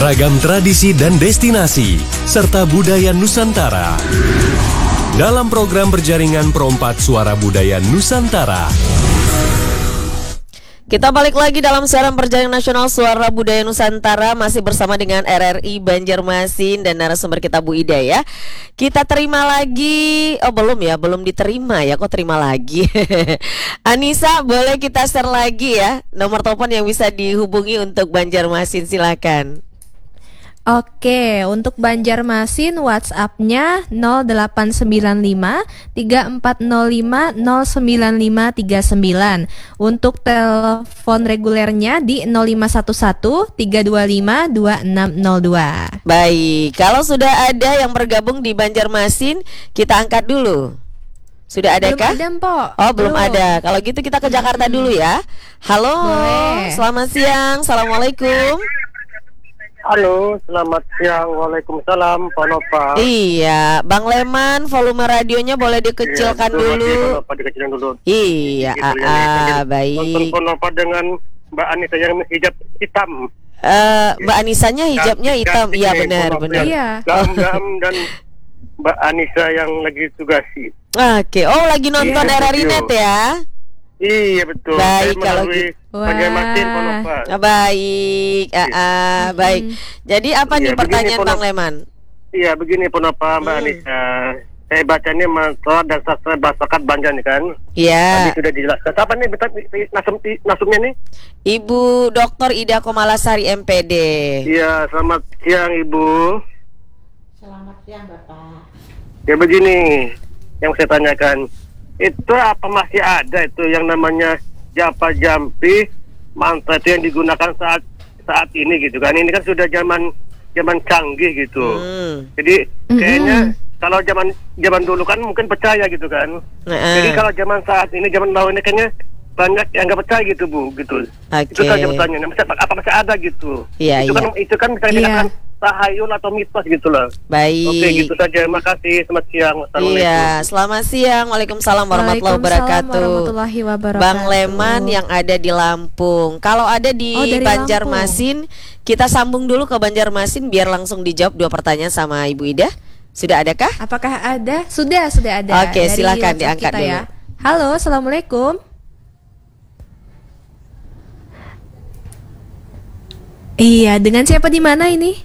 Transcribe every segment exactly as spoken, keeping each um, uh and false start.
Ragam tradisi dan destinasi, serta budaya Nusantara. Dalam program berjaringan Perompat Suara Budaya Nusantara. Kita balik lagi dalam siaran perjalanan nasional Suara Budaya Nusantara, masih bersama dengan R R I Banjarmasin dan narasumber kita Bu Ida ya. Kita terima lagi, oh belum ya, belum diterima ya, kok terima lagi. Anissa, boleh kita share lagi ya nomor telepon yang bisa dihubungi untuk Banjarmasin, silakan. Oke, untuk Banjarmasin WhatsApp-nya nol delapan sembilan lima tiga empat nol lima nol sembilan lima tiga sembilan. Untuk telepon regulernya di nol lima satu satu tiga dua lima dua enam nol dua. Baik, kalau sudah ada yang bergabung di Banjarmasin, kita angkat dulu. Sudah ada kah? Belum ada, Mpok. Oh, belum, belum ada. Kalau gitu kita ke Jakarta dulu ya. Halo, boleh. Selamat siang, assalamualaikum. Halo, selamat siang. Waalaikumsalam, Pak Nova. Iya, Bang Leman, volume radionya boleh dikecilkan Iya, dulu. Pak Nova dikecilkan dulu. Iya, Gitu, ah, ya, ah, ya. baik. Nonton Pak Nova dengan Mbak Anissa yang hijab hitam. Eh, Mbak Anisanya hijabnya Dan- hitam, dan iya ini, benar, Pak Nova, benar. Iya. Gam-gam dan Mbak Anissa yang lagi tugasi. Oke, oh lagi nonton Iya, R R I Net betul. ya? Iya betul. Baik, Saya kalau melalui gitu. Banjarmasin, Pak Nova. Ah, baik, ah, ah, baik. Jadi apa Iya, nih begini, pertanyaan Pak Bang Nova. Leman? Iya begini Pak Nova, Mbak Hmm. Anissa. Saya bacanya masalah dan sastra bahasa Sakat Banjar nih kan. Iya. Tadi sudah dijelaskan. Siapa nih betul nasum nasumnya nih? Ibu Doktor Ida Komalasari M P D. Iya, selamat siang Ibu. Selamat siang Bapak. Ya begini, yang saya tanyakan, itu apa masih ada itu yang namanya Japa Jampi mantra itu yang digunakan saat saat ini gitu kan? Ini kan sudah zaman zaman canggih gitu. Hmm. Jadi Mm-mm. kayaknya kalau zaman zaman dulu kan mungkin percaya gitu kan. Nah, Jadi kalau zaman saat ini, zaman now ini kayaknya banyak yang nggak percaya gitu Bu, gitu. Oke. Itu saja pertanyaannya. Masih, apa masih ada gitu? Iya, itu iya. kan itu kan bisa Iya. dikatakan tahayul atau mitos gitu loh. Baik. Oke, gitu saja. Makasih. Selamat siang. Wassalamualaikum. Iya, selamat siang. Waalaikumsalam warahmatullahi Waalaikumsalam wabarakatuh. warahmatullahi wabarakatuh. Bang Leman yang ada di Lampung. Kalau ada di Oh, dari Banjarmasin, kita sambung dulu ke Banjarmasin biar langsung dijawab dua pertanyaan sama Ibu Ida. Sudah adakah? Apakah ada? Sudah, sudah ada. Oke, Dari silakan WhatsApp diangkat kita dulu. ya. Halo, assalamualaikum. Iya, dengan siapa di mana ini?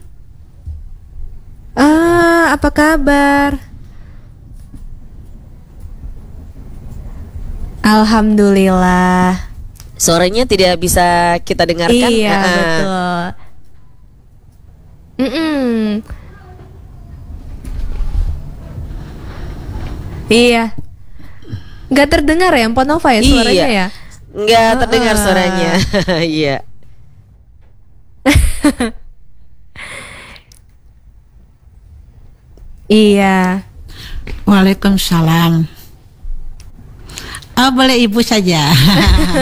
Ah, apa kabar? Alhamdulillah. Suaranya tidak bisa kita dengarkan. Iya, Ah, ah. betul. Mm-mm. Iya. Nggak terdengar ya Mpok Nova ya suaranya Iya. ya? Nggak terdengar Ah. suaranya. Iya. Iya. Waalaikumsalam. Oh boleh ibu saja.